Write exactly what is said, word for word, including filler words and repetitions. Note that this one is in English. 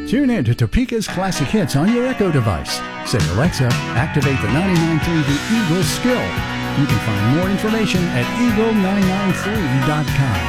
Tune in to Topeka's Classic Hits on your Echo device. Say, Alexa, activate the ninety-nine point three The Eagle skill. You can find more information at eagle nine nine three dot com.